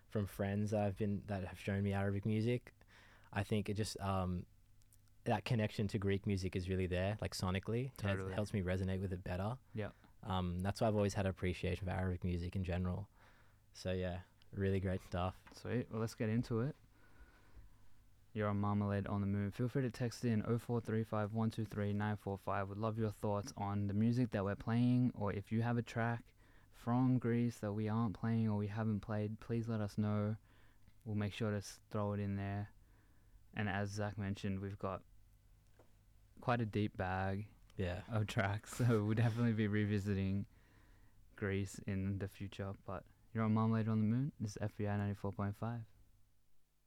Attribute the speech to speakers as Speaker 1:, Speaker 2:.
Speaker 1: from friends that have shown me Arabic music. I think it just that connection to Greek music is really there, like sonically.
Speaker 2: Totally.
Speaker 1: It helps me resonate with it better.
Speaker 2: Yeah.
Speaker 1: That's why I've always had appreciation for Arabic music in general. So yeah, really great stuff.
Speaker 2: Sweet. Well, let's get into it. You're on Marmalade on the Moon. Feel free to text in 0435 123 945. Would love your thoughts on the music that we're playing, or if you have a track from Greece that we aren't playing or we haven't played, please let us know. We'll make sure to throw it in there. And as Zach mentioned, we've got quite a deep bag of tracks, so we'll definitely be revisiting Greece in the future. But you're on Marmalade on the Moon. This is FBI 94.5.